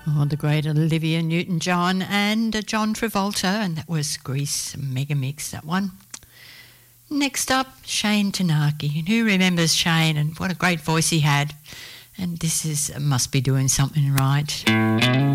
Oh, the great Olivia Newton-John and John Travolta, and that was Grease Mega Mix, that one. Next up, Shane Tanaki. And who remembers Shane and what a great voice he had? And this is Must Be Doing Something Right.